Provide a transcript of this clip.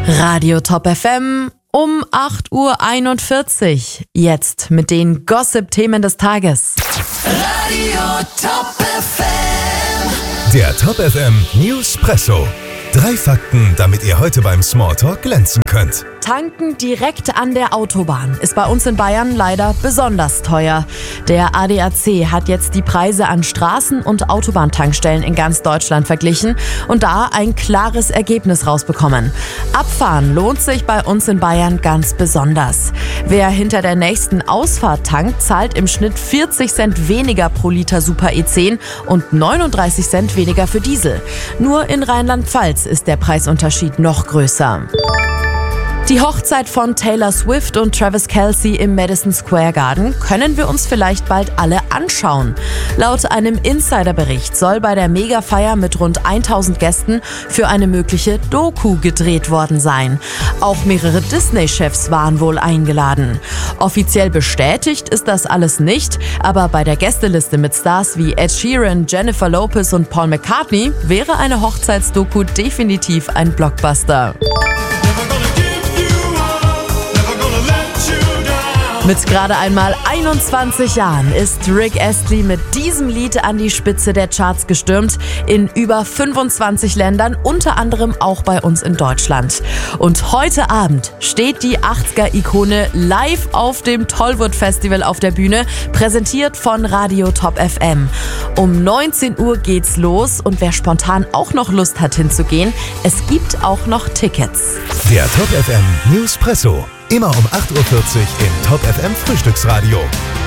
Radio Top FM um 8:41 Uhr. Jetzt mit den Gossip-Themen des Tages. Radio Top FM. Der Top FM Newspresso. 3 Fakten, damit ihr heute beim Smalltalk glänzen könnt. Tanken direkt an der Autobahn ist bei uns in Bayern leider besonders teuer. Der ADAC hat jetzt die Preise an Straßen- und Autobahntankstellen in ganz Deutschland verglichen und da ein klares Ergebnis rausbekommen. Abfahren lohnt sich bei uns in Bayern ganz besonders. Wer hinter der nächsten Ausfahrt tankt, zahlt im Schnitt 40 Cent weniger pro Liter Super E10 und 39 Cent weniger für Diesel. Nur in Rheinland-Pfalz ist der Preisunterschied noch größer. Die Hochzeit von Taylor Swift und Travis Kelce im Madison Square Garden können wir uns vielleicht bald alle anschauen. Laut einem Insiderbericht soll bei der Megafeier mit rund 1000 Gästen für eine mögliche Doku gedreht worden sein. Auch mehrere Disney-Chefs waren wohl eingeladen. Offiziell bestätigt ist das alles nicht, aber bei der Gästeliste mit Stars wie Ed Sheeran, Jennifer Lopez und Paul McCartney wäre eine Hochzeitsdoku definitiv ein Blockbuster. Mit gerade einmal 21 Jahren ist Rick Astley mit diesem Lied an die Spitze der Charts gestürmt, in über 25 Ländern, unter anderem auch bei uns in Deutschland. Und heute Abend steht die 80er-Ikone live auf dem Tollwood Festival auf der Bühne, präsentiert von Radio Top FM. Um 19 Uhr geht's los und wer spontan auch noch Lust hat hinzugehen, es gibt auch noch Tickets. Der Top FM Newspresso. Immer um 8:40 Uhr im Top FM Frühstücksradio.